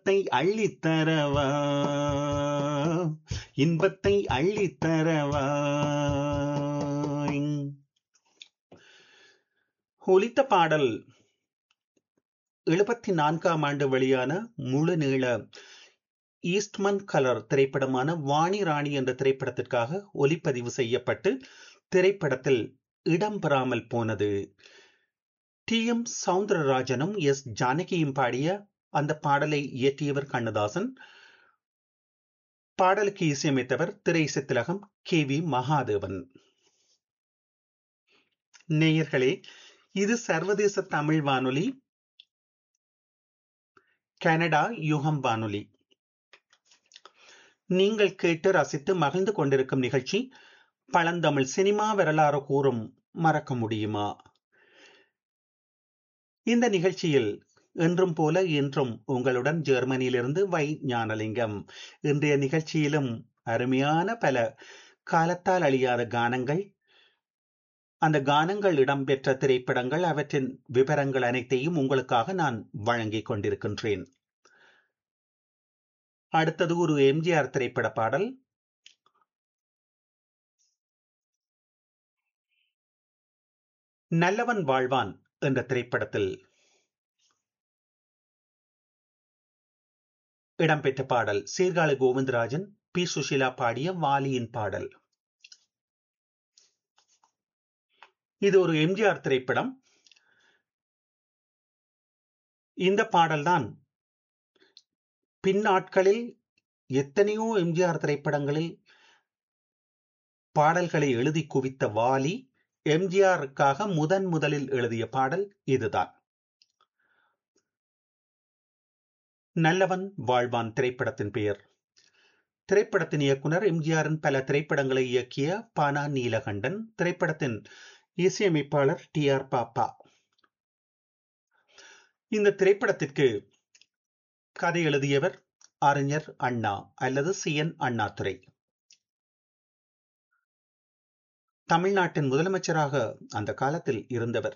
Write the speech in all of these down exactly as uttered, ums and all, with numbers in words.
இன்பத்தை அள்ளித்தரவா இன்பத்தை அள்ளித்தரவா ஒலித்த பாடல் எழுபத்தி நான்காம் ஆண்டு வெளியான முழு நீள ஈஸ்ட்மன் கலர் திரைப்படமான வாணி ராணி என்ற திரைப்படத்திற்காக ஒலிப்பதிவு செய்யப்பட்டு திரைப்படத்தில் இடம்பெறாமல் போனது. டி எம் சவுந்தரராஜனும் எஸ் ஜானகியும் பாடிய அந்த பாடலை இயற்றியவர் கண்ணதாசன். பாடலுக்கு இசையமைத்தவர் திரை சித்திலகம் கே வி மகாதேவன். நேயர்களே, இது சர்வதேச தமிழ் வானொலி, கனடா யுகம் வானொலி. நீங்கள் கேட்டு ரசித்து மகிழ்ந்து கொண்டிருக்கும் நிகழ்ச்சி பழந்தமிழ் சினிமா வரலாறு கூறும் மறக்க முடியுமா? இந்த நிகழ்ச்சியில் என்றும் போல இன்றும் உங்களுடன் ஜெர்மனியிலிருந்து வை ஞானலிங்கம். இன்றைய நிகழ்ச்சியிலும் அருமையான பல காலத்தால் அழியாத கானங்கள், அந்த கானங்கள் இடம்பெற்ற திரைப்படங்கள், அவற்றின் விவரங்கள் அனைத்தையும் உங்களுக்காக நான் வழங்கிக் கொண்டிருக்கின்றேன். அடுத்தது ஒரு எம்ஜிஆர் திரைப்பட பாடல். நல்லவன் வாழ்வான் என்ற திரைப்படத்தில் இடம்பெற்ற பாடல். சீர்காழி கோவிந்தராஜன், பி சுஷீலா பாடிய வாலியின் பாடல். இது ஒரு எம்ஜிஆர் திரைப்படம். இந்த பாடல்தான் பின்னாட்களில் எத்தனையோ எம்ஜிஆர் திரைப்படங்களில் பாடல்களை எழுதி குவித்த வாலி எம்ஜிஆருக்காக முதன் முதலில் எழுதிய பாடல் இதுதான். நல்லவன் வாழ்வான் திரைப்படத்தின் பெயர். திரைப்படத்தின் இயக்குனர் எம்ஜிஆரின் பல திரைப்படங்களை இயக்கிய பானா நீலகண்டன். திரைப்படத்தின் இசையமைப்பாளர் டி ஆர் பாப்பா. இந்த திரைப்படத்திற்கு கதை எழுதியவர் அறிஞர் அண்ணா அல்லது சி என் அண்ணாதுரை. தமிழ்நாட்டின் முதலமைச்சராக அந்த காலத்தில் இருந்தவர்.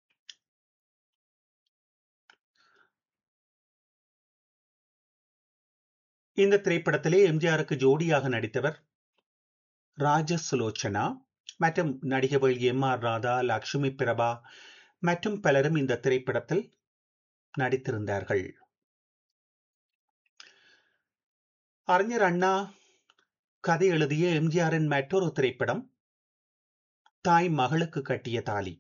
இந்த திரைப்படத்திலே எம்ஜிஆருக்கு ஜோடியாக நடித்தவர் ராஜசுலோச்சனா மற்றும் நடிகர்கள் எம் ஆர் ராதா, லட்சுமி பிரபா மற்றும் பலரும் இந்த திரைப்படத்தில் நடித்திருந்தார்கள். அறிஞர் அண்ணா கதை எழுதிய எம்ஜிஆரின் மற்றொரு திரைப்படம் தாய் மகளுக்கு கட்டிய தாலி.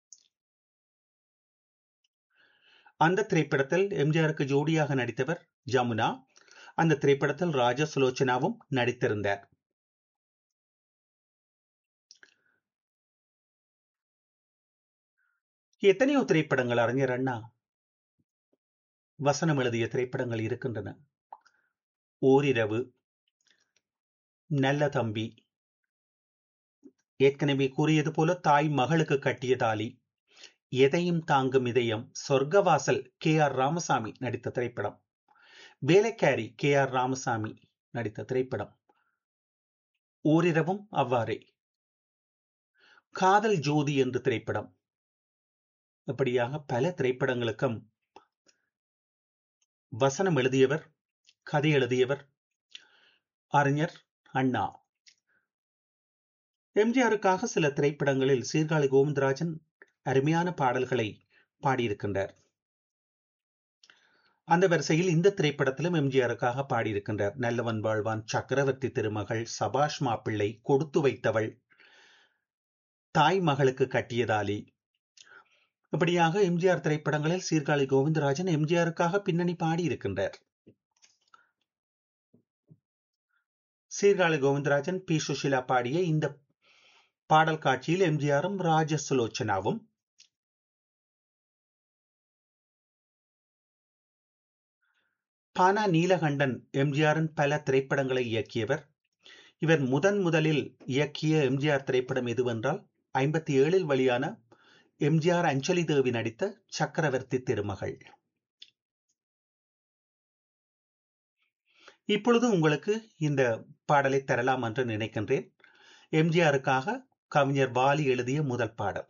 அந்த திரைப்படத்தில் எம்ஜிஆருக்கு ஜோடியாக நடித்தவர் ஜமுனா. அந்த திரைப்படத்தில் ராஜசுலோச்சனாவும் நடித்திருந்தார். எத்தனையோ திரைப்படங்கள் அறிஞர் அண்ணா வசனம் எழுதிய திரைப்படங்கள் இருக்கின்றன. ஓரிரவு, நல்ல தம்பி, ஏற்கனவே கூறியது போல தாய் மகளுக்கு கட்டிய தாலி, எதையும் தாங்கும் இதயம், சொர்க்கவாசல் கே ஆர் ராமசாமி நடித்த திரைப்படம், வேலைக்காரி கே ஆர் ராமசாமி நடித்த திரைப்படம், ஓரிரவும் அவ்வாறே, காதல் ஜோதி என்று திரைப்படம். இப்படியாக பல திரைப்படங்களுக்கும் வசனம் எழுதியவர், கதை எழுதியவர் அறிஞர் அண்ணா. எம்ஜிஆருக்காக சில திரைப்படங்களில் சீர்காழி கோவிந்தராஜன் அருமையான பாடல்களை பாடியிருக்கின்றார். அந்த வரிசையில் இந்த திரைப்படத்திலும் எம்ஜிஆருக்காக பாடியிருக்கின்றார். நல்லவன் வாழ்வான், சக்கரவர்த்தி திருமகள், சபாஷ் மாப்பிள்ளை, கொடுத்து வைத்தவள், தாய் மகளுக்கு கட்டியதாலி. இப்படியாக எம்ஜிஆர் திரைப்படங்களில் சீர்காழி கோவிந்தராஜன் எம்ஜிஆருக்காக பின்னணி பாடியிருக்கின்றார். சீர்காழி கோவிந்தராஜன், பி சுஷீலா பாடிய இந்த பாடல் காட்சியில் எம்ஜிஆரும் ராஜசுலோச்சனாவும் பானா நீலகண்டன் எம்ஜிஆரின் பல திரைப்படங்களை இயக்கியவர். இவர் முதன் முதலில் இயக்கிய எம்ஜிஆர் திரைப்படம் எதுவென்றால் ஐம்பத்தி ஏழில் வெளியான எம்ஜிஆர் அஞ்சலி தேவி நடித்த சக்கரவர்த்தி திருமகள். இப்பொழுது உங்களுக்கு இந்த பாடலை தரலாம் என்று நினைக்கின்றேன். எம்ஜிஆருக்காக கவிஞர் வாலி எழுதிய முதல் பாடல்.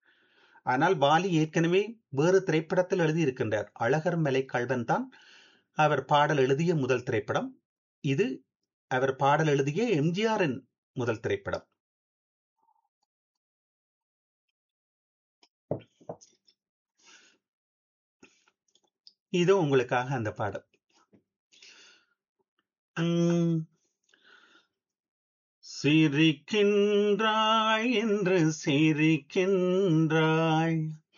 ஆனால் வாலி ஏற்கனவே வேறு திரைப்படத்தில் எழுதியிருக்கின்றார். அழகர் மலை கல்வன் தான் அவர் பாடல் எழுதிய முதல் திரைப்படம். இது அவர் பாடல் எழுதிய எம்ஜிஆரின் முதல் திரைப்படம். இதோ உங்களுக்காக அந்த பாடல். உம், சிரிக்கின்றாய் என்று சிரிக்கின்றாய்,